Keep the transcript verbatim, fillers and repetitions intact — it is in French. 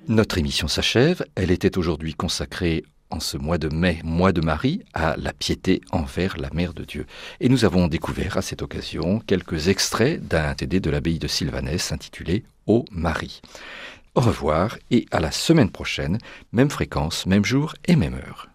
Notre émission s'achève. Elle était aujourd'hui consacrée, en ce mois de mai, mois de Marie, à la piété envers la Mère de Dieu. Et nous avons découvert à cette occasion quelques extraits d'un T D de l'abbaye de Sylvanès intitulé « Ô Marie ». Au revoir et à la semaine prochaine, même fréquence, même jour et même heure.